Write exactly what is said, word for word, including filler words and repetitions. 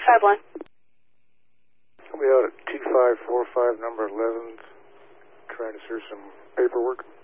five one. I'll be out at two five four five, number eleven, trying to serve some paperwork.